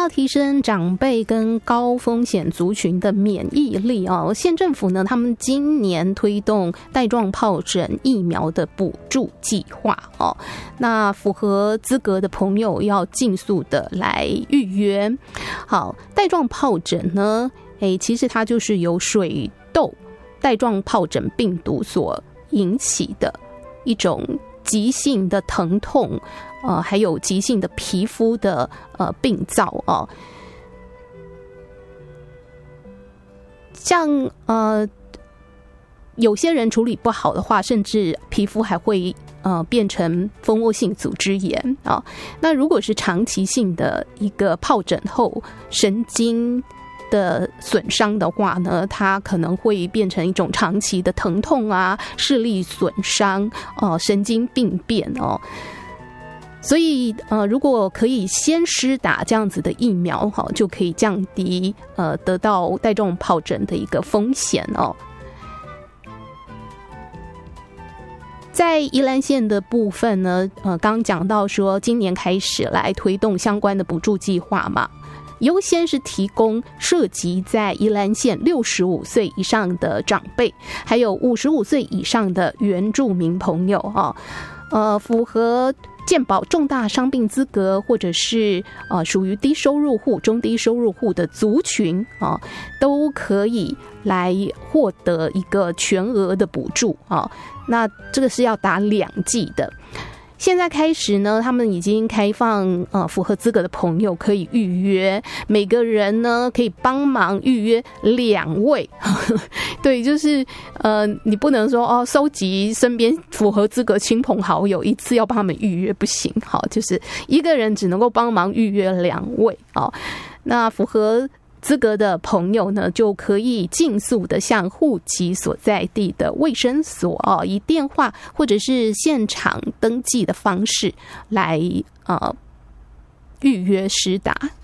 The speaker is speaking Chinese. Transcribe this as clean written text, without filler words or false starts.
要提升长辈跟高风险族群的免疫力哦，县政府呢，他们今年推动带状疱疹疫苗的补助计划哦。那符合资格的朋友要尽速的来预约。好，带状疱疹呢，其实它就是由水痘带状疱疹病毒所引起的一种急性的疼痛，还有急性的皮肤的病灶哦。像有些人处理不好的话，甚至皮肤还会变成蜂窝性组织炎啊。那如果是长期性的一个疱疹后神经的损伤的话呢，它可能会变成一种长期的疼痛啊、视力损伤、神经病变哦。所以如果可以先施打这样子的疫苗，就可以降低得到带状疱疹的一个风险哦。在宜兰县的部分呢，刚讲到说今年开始来推动相关的补助计划嘛，优先是提供涉及在宜兰县65岁以上的长辈，还有55岁以上的原住民朋友符合健保重大伤病资格或者是属于低收入户、中低收入户的族群都可以来获得一个全额的补助那这个是要打2剂的。现在开始呢，他们已经开放符合资格的朋友可以预约，每个人呢可以帮忙预约2位对，就是你不能说收集身边符合资格亲朋好友一次要帮他们预约不行，好，就是一个人只能够帮忙预约2位那符合资格的朋友呢，就可以尽速的向户籍所在地的卫生所以电话或者是现场登记的方式来预约施打。